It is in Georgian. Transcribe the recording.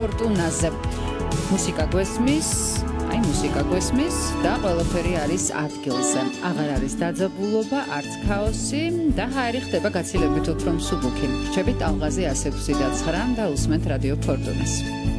ფორტუნაზე. მუსიკა გვესმის და ყველაფერი არის ადგილზე. აღარ არის დაძაბულობა, არც ქაოსი და ჰაერი ხდება გაცილებით უფრო მსუბუქი. რჩებით ალღაზი 106.9 და უსმენთ რადიო ფორტუნას.